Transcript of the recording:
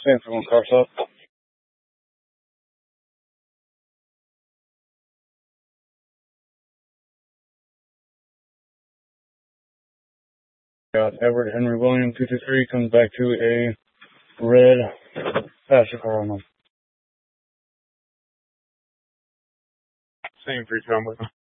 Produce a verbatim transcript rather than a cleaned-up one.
Same for one car stop. Got Edward Henry William two two three comes back to a red passenger car on them. Same for you, Tom.